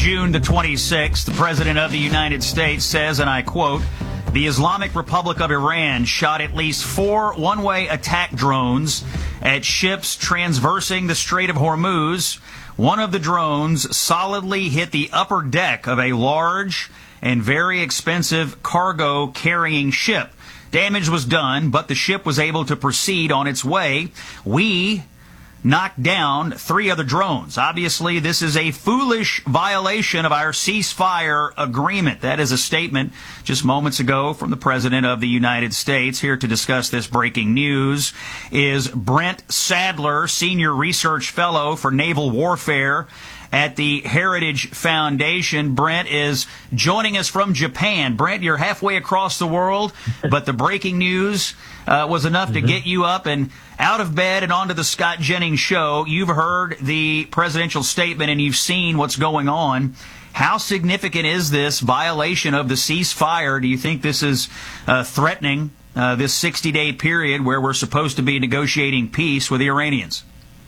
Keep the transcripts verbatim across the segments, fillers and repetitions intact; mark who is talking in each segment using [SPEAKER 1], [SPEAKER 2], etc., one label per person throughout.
[SPEAKER 1] June the twenty-sixth, the President of the United States says, and I quote, "The Islamic Republic of Iran shot at least four one-way attack drones at ships transversing the Strait of Hormuz. One of the drones solidly hit the upper deck of a large and very expensive cargo-carrying ship. Damage was done, but the ship was able to proceed on its way. We knocked down three other drones. Obviously, this is a foolish violation of our ceasefire agreement." That is a statement just moments ago from the President of the United States. Here to discuss this breaking news is Brent Sadler, Senior Research Fellow for Naval Warfare at the Heritage Foundation. Brent is joining us from Japan. Brent, you're halfway across the world, but the breaking news uh, was enough mm-hmm. to get you up and out of bed and onto the Scott Jennings Show. You've heard the presidential statement and you've seen what's going on. How significant is this violation of the ceasefire? Do you think this is uh, threatening uh, this sixty-day period where we're supposed to be negotiating peace with the Iranians?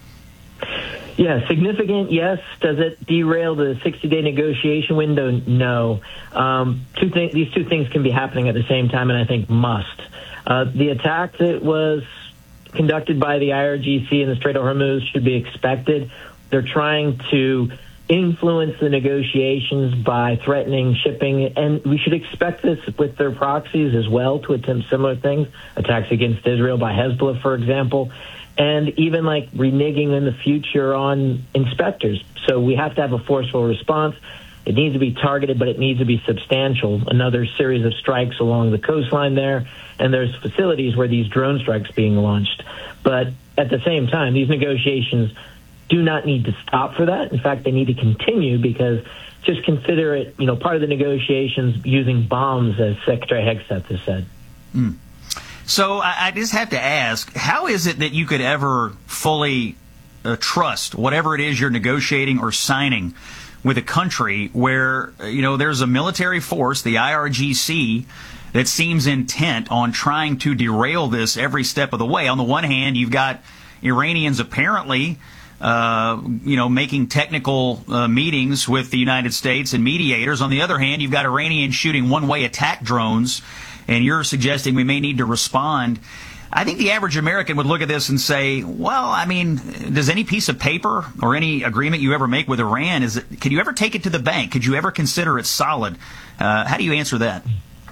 [SPEAKER 2] Yeah, significant, yes. Does it derail the sixty-day negotiation window? No. Um, two th- these two things can be happening at the same time, and I think must. Uh, the attack that was conducted by the I R G C in the Strait of Hormuz should be expected. They're trying to influence the negotiations by threatening shipping, and we should expect this with their proxies as well to attempt similar things, attacks against Israel by Hezbollah, for example, and even like reneging in the future on inspectors. So we have to have a forceful response. It needs to be targeted, but it needs to be substantial. Another series of strikes along the coastline there, and there's facilities where these drone strikes being launched. But at the same time, these negotiations do not need to stop for that. In fact, they need to continue, because just consider it, you know, part of the negotiations using bombs, as Secretary Hegseth has said.
[SPEAKER 1] Mm. So I, I just have to ask, how is it that you could ever fully uh, trust whatever it is you're negotiating or signing with a country where, you know, there's a military force, the I R G C, that seems intent on trying to derail this every step of the way? On the one hand, you've got Iranians apparently, uh, you know, making technical uh, meetings with the United States and mediators. On the other hand, you've got Iranians shooting one-way attack drones, and you're suggesting we may need to respond. I think the average American would look at this and say, well, I mean, does any piece of paper or any agreement you ever make with Iran, is it, could you ever take it to the bank? Could you ever consider it solid? Uh, how do you answer that?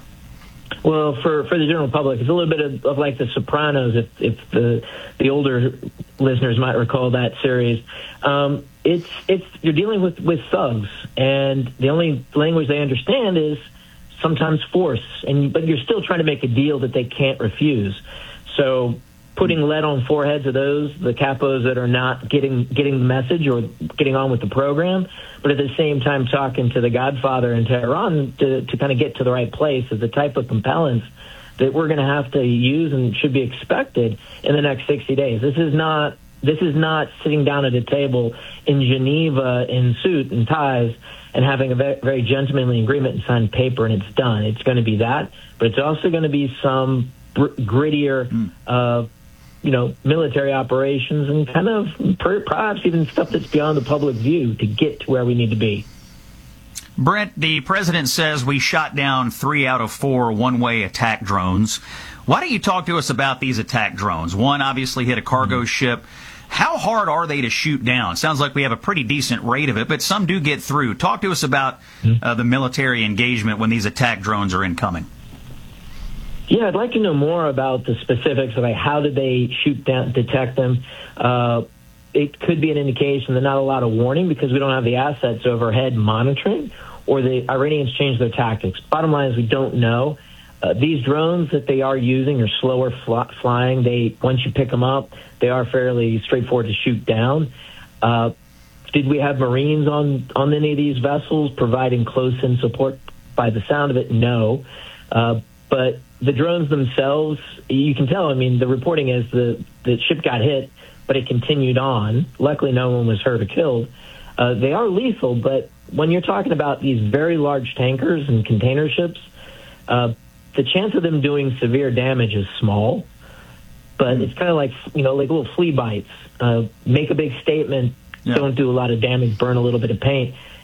[SPEAKER 2] Well, for, for the general public, it's a little bit of, of like The Sopranos, if, if the the older listeners might recall that series. Um, it's it's you're dealing with, with thugs, and the only language they understand is sometimes force, and but you're still trying to make a deal that they can't refuse. So putting lead on foreheads of those, the capos that are not getting getting the message or getting on with the program, but at the same time talking to the Godfather in Tehran to, to kind of get to the right place is the type of compellence that we're going to have to use and should be expected in the next sixty days. This is not this is not sitting down at a table in Geneva in suit and ties and having a very, very gentlemanly agreement and signed paper and it's done. It's going to be that, but it's also going to be some grittier, mm. uh, you know, military operations and kind of per, perhaps even stuff that's beyond the public view to get to where we need to be.
[SPEAKER 1] Brent, the president says we shot down three out of four one-way attack drones. Why don't you talk to us about these attack drones? One obviously hit a cargo mm. ship. How hard are they to shoot down? Sounds like we have a pretty decent rate of it, but some do get through. Talk to us about mm. uh, the military engagement when these attack drones are incoming.
[SPEAKER 2] Yeah, I'd like to know more about the specifics of like how did they shoot down, detect them. Uh, it could be an indication that not a lot of warning because we don't have the assets overhead monitoring, or the Iranians changed their tactics. Bottom line is we don't know. Uh, these drones that they are using are slower fl- flying. They once you pick them up, they are fairly straightforward to shoot down. Uh, did we have Marines on, on any of these vessels providing close-in support? By the sound of it, no. Uh, but the drones themselves, you can tell, I mean, the reporting is the, the ship got hit, but it continued on. Luckily, no one was hurt or killed. Uh, they are lethal, but when you're talking about these very large tankers and container ships, uh, the chance of them doing severe damage is small. But it's kind of like, you know, like little flea bites. Uh, make a big statement, yeah. Don't do a lot of damage, burn a little bit of paint.